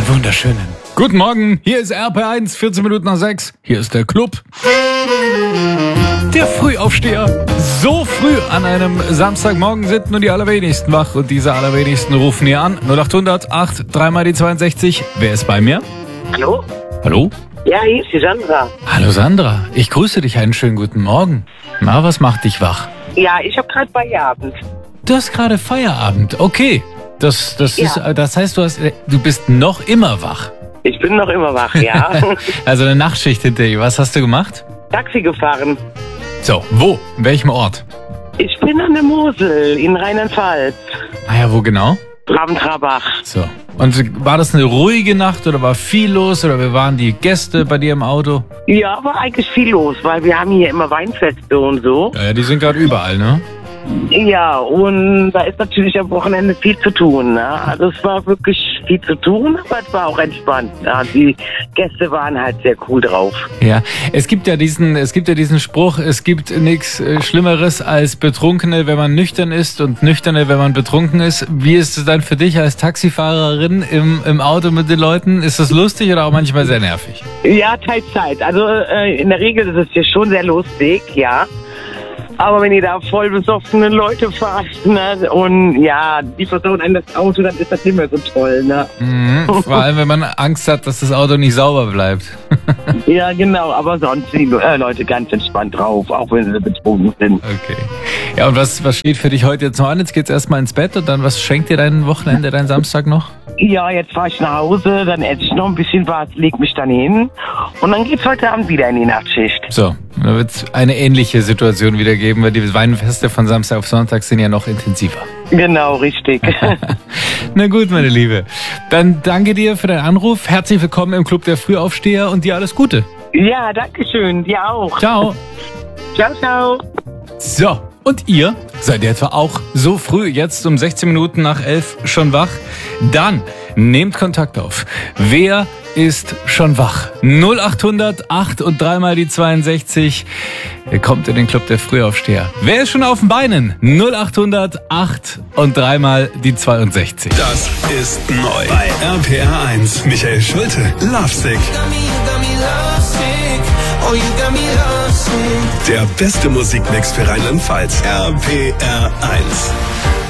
wunderschönen guten Morgen, hier ist RP1, 14 Minuten nach 6. Hier ist der Club. Der Frühaufsteher. So früh an einem Samstagmorgen sind nur die allerwenigsten wach und diese allerwenigsten rufen hier an. 0800 8 3 mal die 62. Wer ist bei mir? Hallo? Hallo? Ja, hier ist die Sandra. Hallo Sandra, ich grüße dich, einen schönen guten Morgen. Na, was macht dich wach? Ja, ich habe gerade Feierabend. Du hast gerade Feierabend, okay. Das heißt, du bist noch immer wach. Ich bin noch immer wach, ja. Also eine Nachtschicht hinter dir. Was hast du gemacht? Taxi gefahren. So, wo? In welchem Ort? Ich bin an der Mosel in Rheinland-Pfalz. Ah ja, wo genau? Rabentrabach. So. Und war das eine ruhige Nacht oder war viel los oder wer waren die Gäste bei dir im Auto? Ja, war eigentlich viel los, weil wir haben hier immer Weinfeste und so. Ja, die sind gerade überall, ne? Ja, und da ist natürlich am Wochenende viel zu tun. Ne? Also es war wirklich viel zu tun, aber es war auch entspannt. Ne? Die Gäste waren halt sehr cool drauf. Ja, es gibt ja diesen Spruch, es gibt nichts Schlimmeres als Betrunkene, wenn man nüchtern ist und Nüchterne, wenn man betrunken ist. Wie ist es dann für dich als Taxifahrerin im Auto mit den Leuten? Ist das lustig oder auch manchmal sehr nervig? Ja, teils. Also in der Regel ist es ja schon sehr lustig, ja. Aber wenn ihr da voll besoffene Leute fahrt, ne, und ja, die versauen einem das Auto, dann ist das nicht mehr so toll, ne? Vor allem, wenn man Angst hat, dass das Auto nicht sauber bleibt. Ja, genau, aber sonst sind die Leute ganz entspannt drauf, auch wenn sie betrunken sind. Okay. Ja, und was steht für dich heute jetzt noch an? Jetzt geht's erstmal ins Bett und dann, was schenkt dir dein Wochenende, dein Samstag noch? Ja, jetzt fahre ich nach Hause, dann esse ich noch ein bisschen was, leg mich dann hin und dann geht's heute Abend wieder in die Nachtschicht. So, da wird's eine ähnliche Situation wieder geben, weil die Weinfeste von Samstag auf Sonntag sind ja noch intensiver. Genau, richtig. Na gut, meine Liebe. Dann danke dir für deinen Anruf. Herzlich willkommen im Club der Frühaufsteher und dir alles Gute. Ja, danke schön. Dir auch. Ciao. Ciao, ciao. So, und ihr? Seid ihr etwa auch so früh, jetzt um 16 Minuten nach 11 schon wach? Dann nehmt Kontakt auf. Wer ist schon wach? 0800 8 und 3 mal die 62. Ihr kommt in den Club der Frühaufsteher. Wer ist schon auf den Beinen? 0800 8 und 3 mal die 62. Das ist neu bei RPR 1. Michael Schulte, Lovesick. Der beste Musikmix für Rheinland-Pfalz. RPR 1.